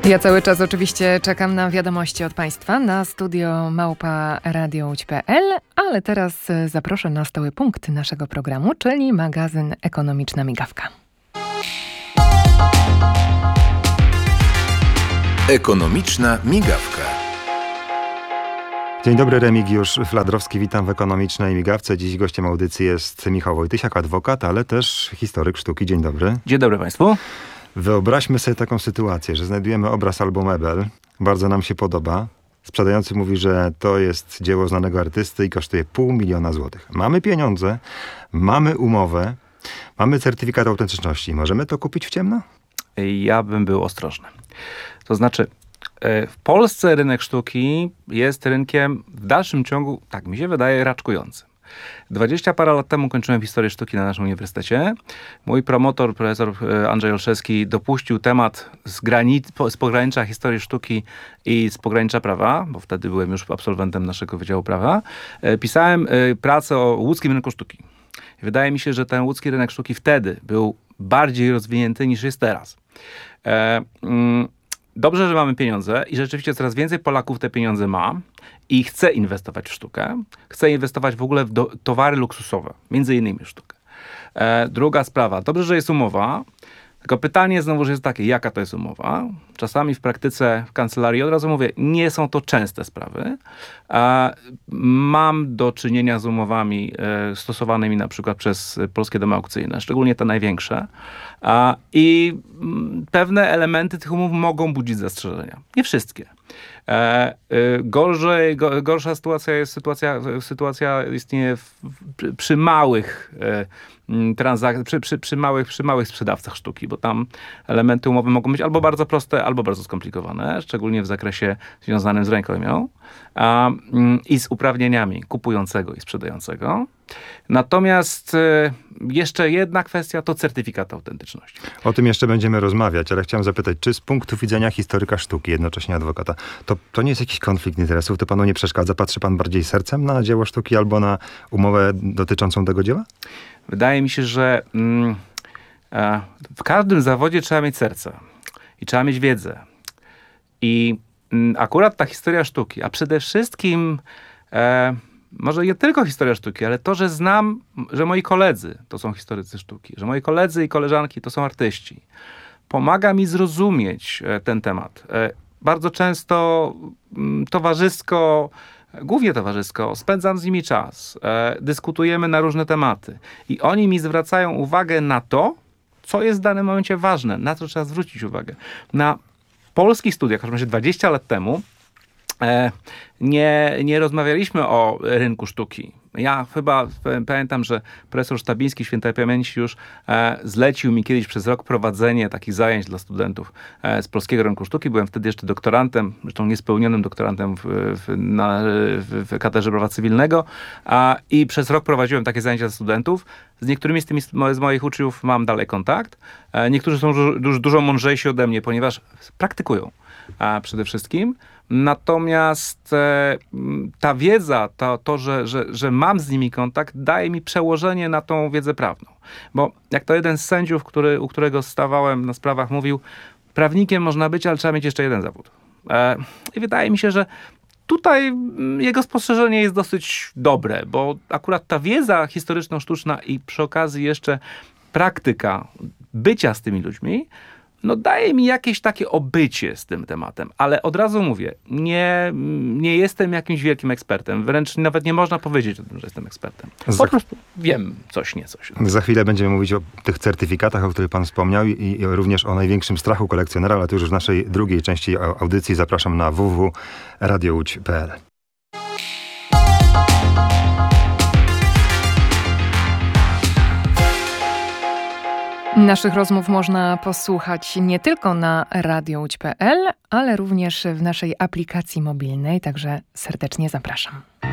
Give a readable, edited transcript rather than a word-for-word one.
Ja cały czas oczywiście czekam na wiadomości od Państwa na studio@radiołódź.pl, ale teraz zaproszę na stały punkt naszego programu, czyli magazyn Ekonomiczna Migawka. Ekonomiczna Migawka. Dzień dobry, Remigiusz Fladrowski, witam w Ekonomicznej Migawce. Dziś gościem audycji jest Michał Wojtysiak, adwokat, ale też historyk sztuki. Dzień dobry. Dzień dobry Państwu. Wyobraźmy sobie taką sytuację, że znajdujemy obraz albo mebel, bardzo nam się podoba. Sprzedający mówi, że to jest dzieło znanego artysty i kosztuje 500 000 złotych. Mamy pieniądze, mamy umowę, mamy certyfikat autentyczności. Możemy to kupić w ciemno? Ja bym był ostrożny. To znaczy, w Polsce rynek sztuki jest rynkiem w dalszym ciągu, tak mi się wydaje, raczkującym. 20 parę lat temu kończyłem historię sztuki na naszym uniwersytecie. Mój promotor, profesor Andrzej Olszewski, dopuścił temat z pogranicza historii sztuki i z pogranicza prawa, bo wtedy byłem już absolwentem naszego Wydziału Prawa. Pisałem pracę o łódzkim rynku sztuki. Wydaje mi się, że ten łódzki rynek sztuki wtedy był bardziej rozwinięty niż jest teraz. Dobrze, że mamy pieniądze i rzeczywiście coraz więcej Polaków te pieniądze ma i chce inwestować w sztukę. Chce inwestować w ogóle w towary luksusowe, między innymi w sztukę. Druga sprawa, dobrze, że jest umowa, tylko pytanie znowu jest takie, jaka to jest umowa? Czasami w praktyce w kancelarii, od razu mówię, nie są to częste sprawy. Mam do czynienia z umowami stosowanymi na przykład przez polskie domy aukcyjne, szczególnie te największe. I pewne elementy tych umów mogą budzić zastrzeżenia. Nie wszystkie. Gorsza sytuacja istnieje przy małych przy małych sprzedawcach sztuki, bo tam elementy umowy mogą być albo bardzo proste, albo bardzo skomplikowane, szczególnie w zakresie związanym z rękojmią i z uprawnieniami kupującego i sprzedającego. Natomiast jeszcze jedna kwestia to certyfikat autentyczności. O tym jeszcze będziemy rozmawiać, ale chciałem zapytać, czy z punktu widzenia historyka sztuki, jednocześnie adwokata, to nie jest jakiś konflikt interesów? To panu nie przeszkadza? Patrzy pan bardziej sercem na dzieło sztuki albo na umowę dotyczącą tego dzieła? Wydaje mi się, że w każdym zawodzie trzeba mieć serce i trzeba mieć wiedzę. I akurat ta historia sztuki, a przede wszystkim może nie tylko historia sztuki, ale to, że znam, że moi koledzy to są historycy sztuki, że moi koledzy i koleżanki to są artyści, pomaga mi zrozumieć ten temat. Bardzo często głównie towarzysko, spędzam z nimi czas, dyskutujemy na różne tematy i oni mi zwracają uwagę na to, co jest w danym momencie ważne, na co trzeba zwrócić uwagę. Na polskich studiach, w każdym razie 20 lat temu, nie rozmawialiśmy o rynku sztuki. Ja chyba pamiętam, że profesor Sztabiński, świętej pamięci, już zlecił mi kiedyś przez rok prowadzenie takich zajęć dla studentów z polskiego rynku sztuki. Byłem wtedy jeszcze doktorantem, zresztą niespełnionym doktorantem w katedrze prawa cywilnego i przez rok prowadziłem takie zajęcia dla studentów. Z niektórymi z moich uczniów mam dalej kontakt. Niektórzy są już dużo mądrzejsi ode mnie, ponieważ praktykują przede wszystkim. Natomiast ta wiedza, to że mam z nimi kontakt, daje mi przełożenie na tą wiedzę prawną. Bo jak to jeden z sędziów, u którego stawałem na sprawach, mówił, prawnikiem można być, ale trzeba mieć jeszcze jeden zawód. I wydaje mi się, że tutaj jego spostrzeżenie jest dosyć dobre, bo akurat ta wiedza historyczno-sztuczna i przy okazji jeszcze praktyka bycia z tymi ludźmi, daje mi jakieś takie obycie z tym tematem, ale od razu mówię, nie jestem jakimś wielkim ekspertem, wręcz nawet nie można powiedzieć o tym, że jestem ekspertem. Po prostu wiem niecoś. Za chwilę będziemy mówić o tych certyfikatach, o których pan wspomniał i również o największym strachu kolekcjonera, ale to już w naszej drugiej części audycji zapraszam na www.radiołódź.pl. Naszych rozmów można posłuchać nie tylko na radiołódź.pl, ale również w naszej aplikacji mobilnej, także serdecznie zapraszam.